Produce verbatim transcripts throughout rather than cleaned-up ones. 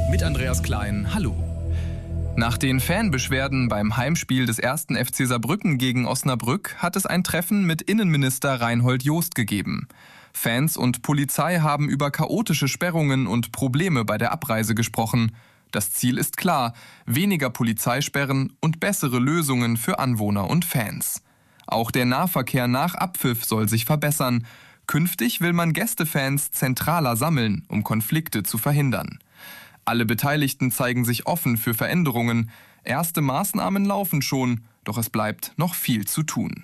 mit Andreas Klein. Hallo. Nach den Fanbeschwerden beim Heimspiel des ersten F C Saarbrücken gegen Osnabrück hat es ein Treffen mit Innenminister Reinhold Jost gegeben. Fans und Polizei haben über chaotische Sperrungen und Probleme bei der Abreise gesprochen. Das Ziel ist klar: weniger Polizeisperren und bessere Lösungen für Anwohner und Fans. Auch der Nahverkehr nach Abpfiff soll sich verbessern. Künftig will man Gästefans zentraler sammeln, um Konflikte zu verhindern. Alle Beteiligten zeigen sich offen für Veränderungen. Erste Maßnahmen laufen schon, doch es bleibt noch viel zu tun.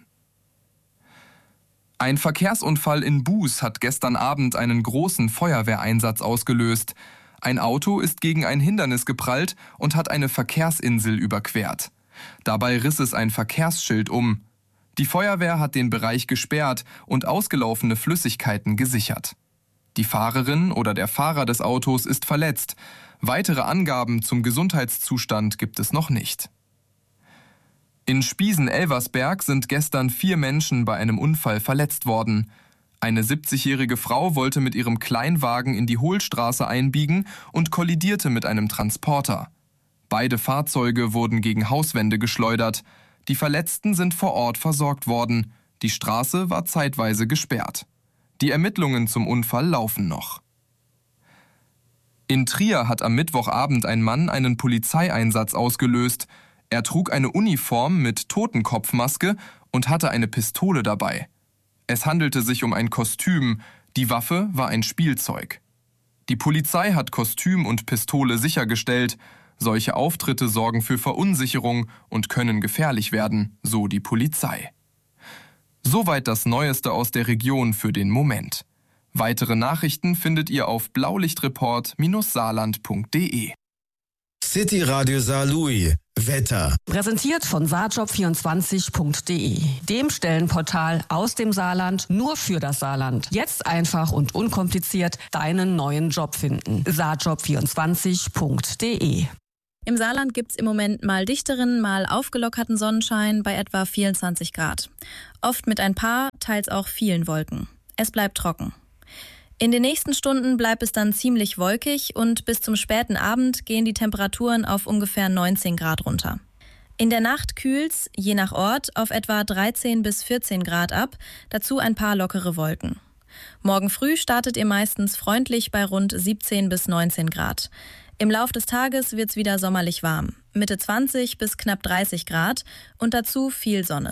Ein Verkehrsunfall in Buß hat gestern Abend einen großen Feuerwehreinsatz ausgelöst. Ein Auto ist gegen ein Hindernis geprallt und hat eine Verkehrsinsel überquert. Dabei riss es ein Verkehrsschild um. Die Feuerwehr hat den Bereich gesperrt und ausgelaufene Flüssigkeiten gesichert. Die Fahrerin oder der Fahrer des Autos ist verletzt. Weitere Angaben zum Gesundheitszustand gibt es noch nicht. In Spiesen-Elversberg sind gestern vier Menschen bei einem Unfall verletzt worden. Eine siebzigjährige Frau wollte mit ihrem Kleinwagen in die Hohlstraße einbiegen und kollidierte mit einem Transporter. Beide Fahrzeuge wurden gegen Hauswände geschleudert. Die Verletzten sind vor Ort versorgt worden. Die Straße war zeitweise gesperrt. Die Ermittlungen zum Unfall laufen noch. In Trier hat am Mittwochabend ein Mann einen Polizeieinsatz ausgelöst. Er trug eine Uniform mit Totenkopfmaske und hatte eine Pistole dabei. Es handelte sich um ein Kostüm. Die Waffe war ein Spielzeug. Die Polizei hat Kostüm und Pistole sichergestellt. Solche Auftritte sorgen für Verunsicherung und können gefährlich werden, so die Polizei. Soweit das Neueste aus der Region für den Moment. Weitere Nachrichten findet ihr auf blaulichtreport Bindestrich saarland Punkt de. City Radio Saarlouis. Wetter. Präsentiert von saarjob vierundzwanzig Punkt de, dem Stellenportal aus dem Saarland nur für das Saarland. Jetzt einfach und unkompliziert deinen neuen Job finden. saarjob vierundzwanzig Punkt de. Im Saarland gibt's im Moment mal dichteren, mal aufgelockerten Sonnenschein bei etwa vierundzwanzig Grad. Oft mit ein paar, teils auch vielen Wolken. Es bleibt trocken. In den nächsten Stunden bleibt es dann ziemlich wolkig und bis zum späten Abend gehen die Temperaturen auf ungefähr neunzehn Grad runter. In der Nacht kühlt's, je nach Ort, auf etwa dreizehn bis vierzehn Grad ab, dazu ein paar lockere Wolken. Morgen früh startet ihr meistens freundlich bei rund siebzehn bis neunzehn Grad. Im Lauf des Tages wird's wieder sommerlich warm, Mitte zwanzig bis knapp dreißig Grad und dazu viel Sonne.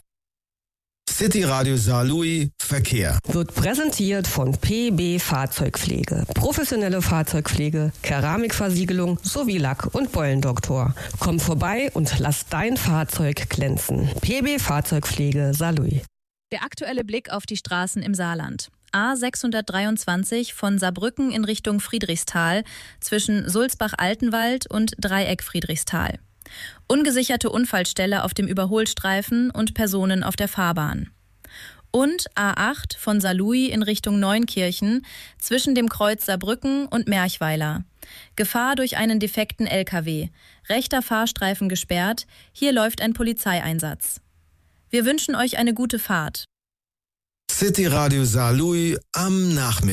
City Radio Saarlouis Verkehr. Wird präsentiert von P B Fahrzeugpflege. Professionelle Fahrzeugpflege, Keramikversiegelung sowie Lack- und Beulendoktor. Komm vorbei und lass dein Fahrzeug glänzen. P B Fahrzeugpflege Saarlouis. Der aktuelle Blick auf die Straßen im Saarland. A sechshundertdreiundzwanzig von Saarbrücken in Richtung Friedrichsthal zwischen Sulzbach-Altenwald und Dreieck Friedrichsthal. Ungesicherte Unfallstelle auf dem Überholstreifen und Personen auf der Fahrbahn. Und A acht von Saarlouis in Richtung Neunkirchen zwischen dem Kreuz Saarbrücken und Merchweiler. Gefahr durch einen defekten L K W. Rechter Fahrstreifen gesperrt. Hier läuft ein Polizeieinsatz. Wir wünschen euch eine gute Fahrt. City Radio Saarlouis am Nachmittag.